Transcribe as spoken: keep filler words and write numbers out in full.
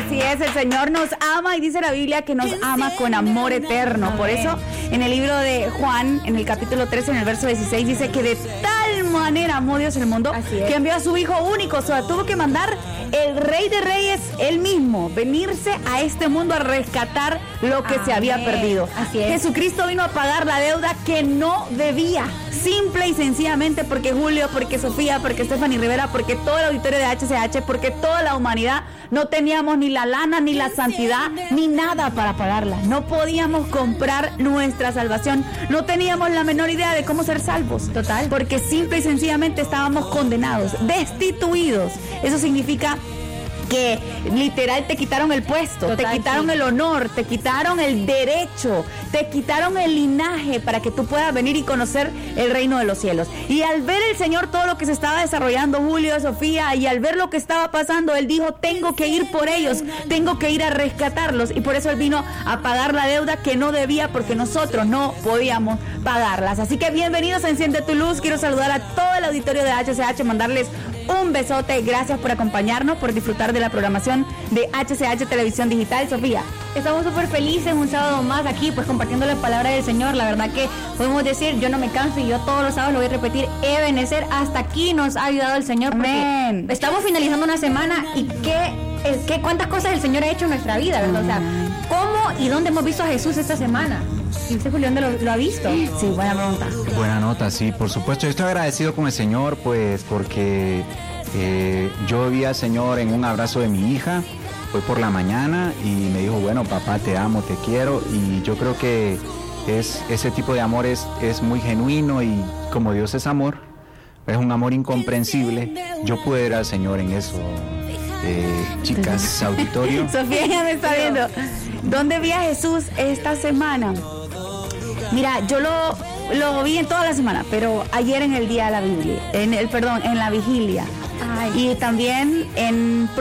Así es, el Señor nos ama y dice la Biblia que nos ama con amor eterno. Por eso, en el libro de Juan, en el capítulo trece, en el verso dieciséis, dice que de tal manera amó Dios el mundo que envió a su Hijo único. O sea, tuvo que mandar el Rey de Reyes, él mismo, venirse a este mundo a rescatar lo que Amén. se había perdido. Así es. Jesucristo vino a pagar la deuda que no debía. Simple y sencillamente porque Julio, porque Sofía, porque Stephanie Rivera, porque todo el auditorio de H C H, porque toda la humanidad no teníamos ni la lana, ni la santidad, ni nada para pagarla. No podíamos comprar nuestra salvación. No teníamos la menor idea de cómo ser salvos. Total. Porque simple y sencillamente estábamos condenados, destituidos. Eso significa que literal te quitaron el puesto, Total, te quitaron sí. el honor, te quitaron el derecho, te quitaron el linaje para que tú puedas venir y conocer el reino de los cielos. Y al ver el Señor todo lo que se estaba desarrollando, Julio, Sofía, y al ver lo que estaba pasando, Él dijo, tengo que ir por ellos, tengo que ir a rescatarlos. Y por eso Él vino a pagar la deuda que no debía, porque nosotros no podíamos pagarlas. Así que bienvenidos a Enciende tu Luz. Quiero saludar a todo el auditorio de H C H, mandarles un besote. Gracias por acompañarnos, por disfrutar de la programación de H C H Televisión Digital. Sofía. Estamos súper felices un sábado más aquí, pues compartiendo la palabra del Señor. La verdad que podemos decir, yo no me canso y yo todos los sábados lo voy a repetir, Ebenezer, hasta aquí nos ha ayudado el Señor. Amén. Estamos finalizando una semana y qué, qué cuántas cosas el Señor ha hecho en nuestra vida, ¿verdad? O sea, ¿cómo y dónde hemos visto a Jesús esta semana? ¿Y usted, Julio, dónde lo, lo ha visto? Sí, buena pregunta. Buena nota, sí, por supuesto. Yo estoy agradecido con el Señor, pues, porque eh, yo vi al Señor en un abrazo de mi hija, fue por la mañana y me dijo, bueno, papá, te amo, te quiero, y yo creo que es, ese tipo de amor es, es muy genuino, y como Dios es amor, es un amor incomprensible. Yo pude ver al Señor en eso, eh, chicas, auditorio. Sofía ya me está viendo. ¿Dónde vi a Jesús esta semana? Mira, yo lo, lo vi en toda la semana, pero ayer en el día de la Biblia, en el, perdón, en la vigilia. Ay. Y también en